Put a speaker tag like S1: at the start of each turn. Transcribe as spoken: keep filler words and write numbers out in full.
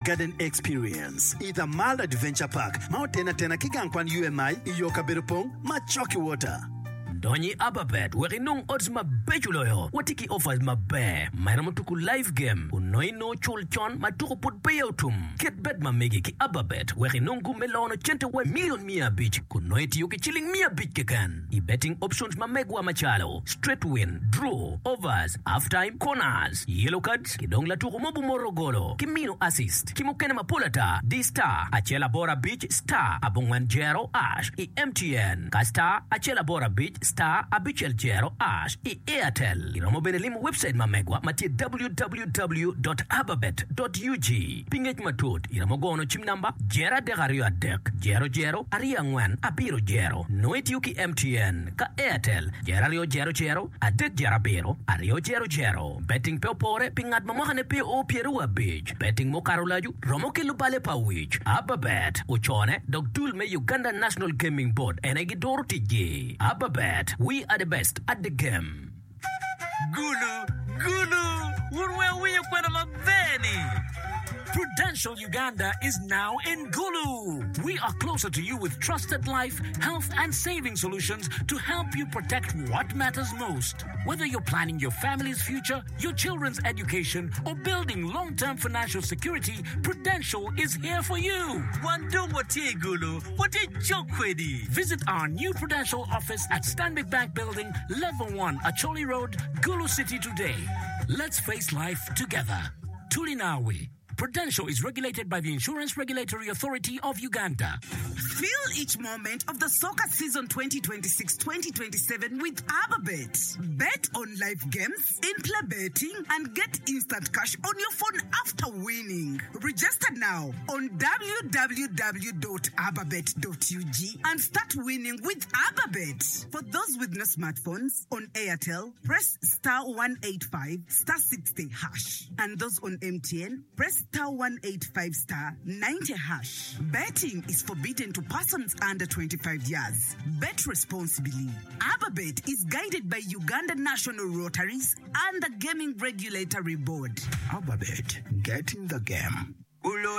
S1: garden experience. Either Mall Adventure Park, Mount Tena Tena Kigankwan U M I, Iyoka Berupong, Machoki Water.
S2: Donyi Ababet, where no odds ma bejuloyo. Watiki offers ma bear. Mayramutuku live game. Unoi no chulchon, matuku put payoutum. Get bet ma megi ki Ababet, where no gumelono chente we million mia beach. Kunoi ti yuki chilling mia beach kekan. I betting options ma megwa machalo. Straight win, draw, overs, half time, corners. Yellow cards, kidong la tuku mobu morogolo. Kimino assist. Kimukene mapulata, D star. Achela Bora Beach, star. Abungwan Jero, ash. I M T N. Kasta, Achela Bora Beach, star Abichel Jero Ash e Airtel. Iromo benelimu website mamegwa mati w w w dot ababet dot u g. Pinget matut iromo gono chim namba Jera de Gario Adek Jero Jero Aria Ngwan Abiro Jero Noit Yuki M T N ka Airtel Jera Rio Jero Jero Adek Jera Biro Ario Jero Jero. Betting pe pore pingat mamohane pe o pierua beach. Betting mo karolaju romo ke lupale pa wich. Ababet uchone Dogtul me Uganda National Gaming Board enegidoro tiji. Ababet, we are the best at the game.
S3: Gulu, Gulu, where we are Benny. Prudential Uganda is now in Gulu. We are closer to you with trusted life, health, and saving solutions to help you protect what matters most. Whether you're planning your family's future, your children's education, or building long-term financial security, Prudential is here for you. Gulu, visit our new Prudential office at Stanbic Bank Building, Level one, Acholi Road, Gulu City today. Let's face life together. Tulinawe. Prudential is regulated by the Insurance Regulatory Authority of Uganda.
S4: Feel each moment of the soccer season twenty twenty-six twenty twenty-seven with Ababet. Bet on live games, in-play betting, and get instant cash on your phone after winning. Register now on w w w dot ababet dot u g and start winning with Ababet. For those with no smartphones, on Airtel, press star one eighty-five star sixty hash. And those on M T N, press star one eighty-five star ninety hash. Betting is forbidden to persons under twenty-five years. Bet responsibly. Ababet is guided by Uganda National Rotaries and the Gaming Regulatory Board.
S1: Ababet, get in the game.